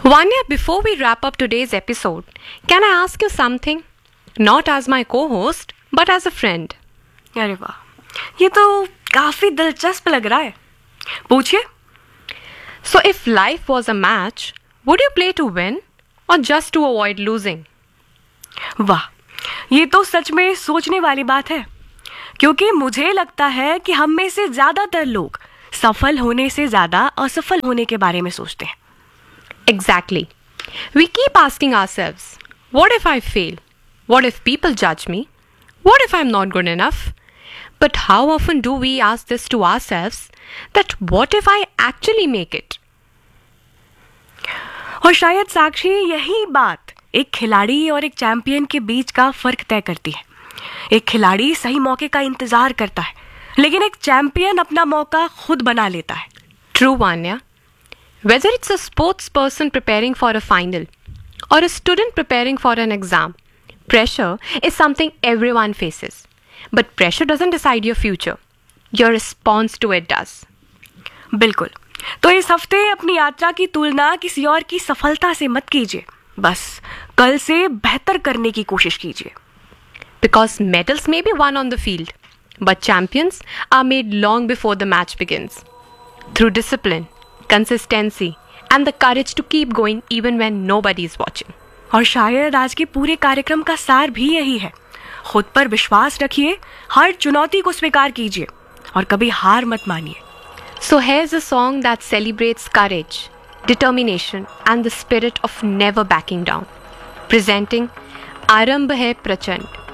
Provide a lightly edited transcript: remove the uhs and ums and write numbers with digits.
Vanya, before we wrap up today's episode, can I ask you something? Not as my co host, but as a friend. अरे वाह, ये तो काफी दिलचस्प लग रहा है. पूछिए. So, if life was a match, would you play to win or just to avoid losing? वाह, ये तो सच में सोचने वाली बात है, क्योंकि मुझे लगता है कि हम में से ज्यादातर लोग सफल होने से ज्यादा असफल होने के बारे में सोचते हैं. Exactly. We keep asking ourselves, what if I fail? What if people judge me? What if I'm not good enough? But how often do we ask this to ourselves that what if I actually make it? और शायद साक्षी यही बात एक खिलाड़ी और एक champion के बीच का फर्क तय करती है. एक खिलाड़ी सही मौके का इंतजार करता है, लेकिन एक चैंपियन अपना मौका खुद बना लेता है. True, Vanya. Whether it's a sports person preparing for a final or a student preparing for an exam, pressure is something everyone faces. But pressure doesn't decide your future. Your response to it does. बिल्कुल. तो इस हफ्ते अपनी यात्रा की तुलना किसी और की सफलता से मत कीजिए. बस कल से बेहतर करने की कोशिश कीजिए. Because medals may be won on the field, but champions are made long before the match begins. Through discipline, consistency, and the courage to keep going even when nobody is watching. और शायद आज के पूरे कार्यक्रम का सार भी यही है. खुद पर विश्वास रखिए, हर चुनौती को स्वीकार कीजिए और कभी हार मत मानिए. So here's a song that celebrates courage, determination, and the spirit of never backing down. Presenting Arambh Hai Prachand